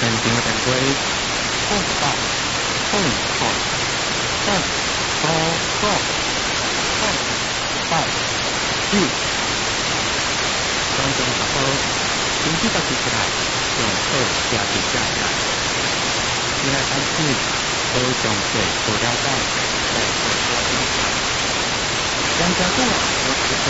正常的电话088-555-889。当中十号，经济家己出来，用好家己家起来。你来担心，好详细，好了解，来做做观察。专家讲，我一个